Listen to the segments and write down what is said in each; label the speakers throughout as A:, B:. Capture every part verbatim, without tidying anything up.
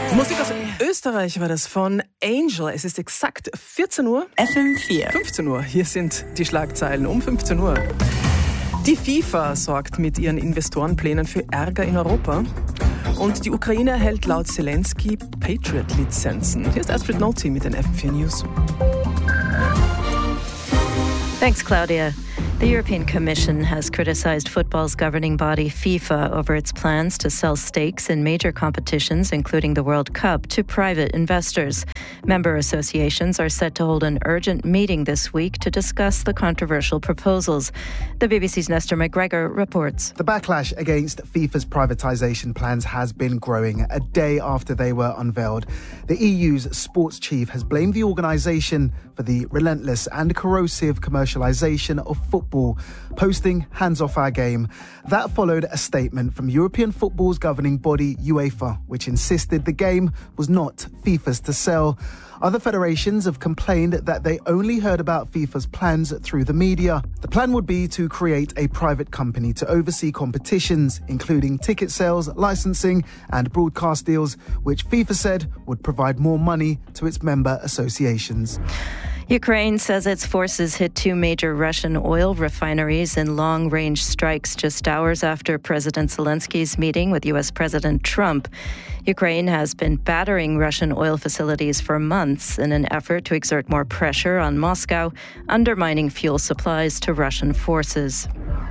A: Musik aus Österreich war das von Angel. Es ist exakt vierzehn Uhr.
B: F M vier.
A: fünfzehn Uhr. Hier sind die Schlagzeilen um fünfzehn Uhr. Die FIFA sorgt mit ihren Investorenplänen für Ärger in Europa. Und die Ukraine erhält laut Zelensky Patriot-Lizenzen. Hier ist Astrid Nolti mit den F M vier News.
C: Thanks, Claudia. The European Commission has criticized football's governing body FIFA over its plans to sell stakes in major competitions, including the World Cup, to private investors. Member associations are set to hold an urgent meeting this week to discuss the controversial proposals. The B B C's Nestor McGregor reports.
D: The backlash against FIFA's privatisation plans has been growing. A day after they were unveiled, the E U's sports chief has blamed the organisation for the relentless and corrosive commercialisation of football, posting "hands off our game." That followed a statement from European football's governing body UEFA, which insisted the game was not FIFA's to sell. Other federations have complained that they only heard about FIFA's plans through the media. The plan would be to create a private company to oversee competitions, including ticket sales, licensing and broadcast deals, which FIFA said would provide more money to its member associations.
C: Ukraine says its forces hit two major Russian oil refineries in long-range strikes just hours after President Zelensky's meeting with U S President Trump. Ukraine has been battering Russian oil facilities for months in an effort to exert more pressure on Moscow, undermining fuel supplies to Russian forces.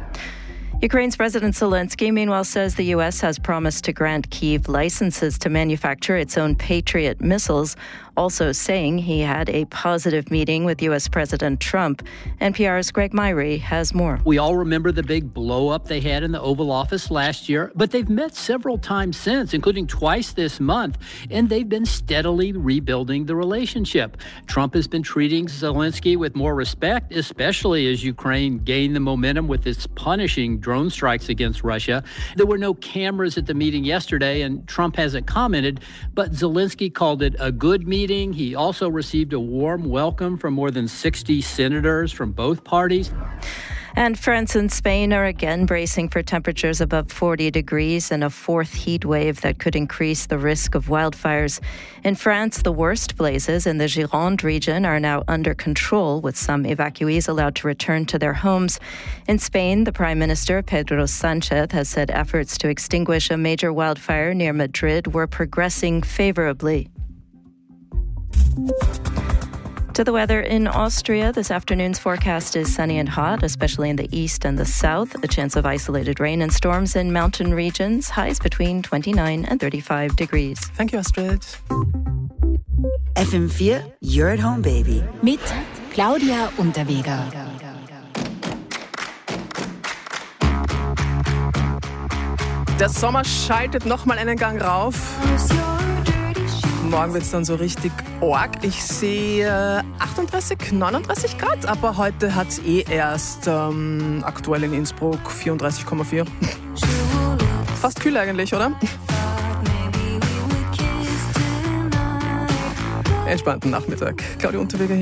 C: Ukraine's President Zelensky, meanwhile, says the U S has promised to grant Kyiv licenses to manufacture its own Patriot missiles, also saying he had a positive meeting with U S President Trump. N P R's Greg Myrie has more.
E: We all remember the big blow-up they had in the Oval Office last year, but they've met several times since, including twice this month, and they've been steadily rebuilding the relationship. Trump has been treating Zelensky with more respect, especially as Ukraine gained the momentum with its punishing drone strikes against Russia. There were no cameras at the meeting yesterday, and Trump hasn't commented, but Zelensky called it a good meeting. He also received a warm welcome from more than sixty senators from both parties.
C: And France and Spain are again bracing for temperatures above forty degrees and a fourth heat wave that could increase the risk of wildfires. In France, the worst blazes in the Gironde region are now under control, with some evacuees allowed to return to their homes. In Spain, the Prime Minister, Pedro Sánchez, has said efforts to extinguish a major wildfire near Madrid were progressing favorably. To the weather in Austria, this afternoon's forecast is sunny and hot, especially in the east and the south. A chance of isolated rain and storms in mountain regions. Highs between twenty-nine and thirty-five degrees.
A: Thank you, Astrid.
B: F M vier, you're at home, baby.
F: Mit Claudia Unterweger.
A: Der Sommer schaltet nochmal einen Gang rauf. Morgen wird es dann so richtig arg. Ich sehe achtunddreißig, neununddreißig Grad, aber heute hat es eh erst ähm, aktuell in Innsbruck vierunddreißig Komma vier. Fast kühl eigentlich, oder? Entspannten Nachmittag. Claudia Unterweger hier.